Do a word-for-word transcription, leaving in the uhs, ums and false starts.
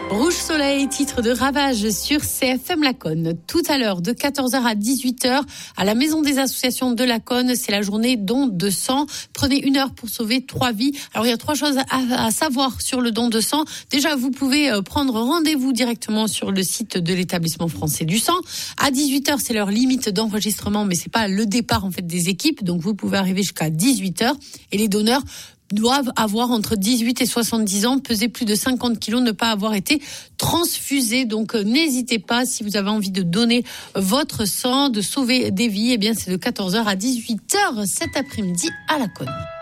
Rouge Soleil, titre de Ravage sur C F M Laconne. Tout à l'heure, de quatorze heures à dix-huit heures, à la Maison des Associations de Laconne, c'est la journée don de sang. Prenez une heure pour sauver trois vies. Alors, il y a trois choses à, à savoir sur le don de sang. Déjà, vous pouvez prendre rendez-vous directement sur le site de l'Établissement français du sang. À dix-huit heures, c'est leur limite d'enregistrement, mais c'est pas le départ, en fait, des équipes. Donc, vous pouvez arriver jusqu'à dix-huit heures. Et les donneurs doivent avoir entre dix-huit et soixante-dix ans, peser plus de cinquante kilos, ne pas avoir été transfusés. Donc, euh, n'hésitez pas, si vous avez envie de donner votre sang, de sauver des vies, eh bien, c'est de quatorze heures à dix-huit heures cet après-midi à Laconne.